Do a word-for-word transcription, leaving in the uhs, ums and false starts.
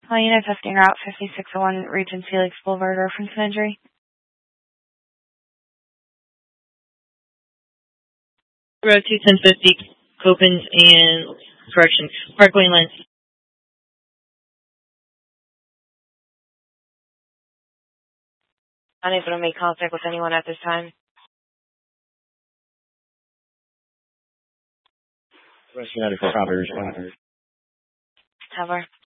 Helena testing route fifty-six oh one, Regent Felix Boulevard, reference and injury. Road two ten fifty, Copens and, correction, Parkway Lens. Unable to make contact with anyone at this time. Rescue ninety-four, copy, respond. Cover.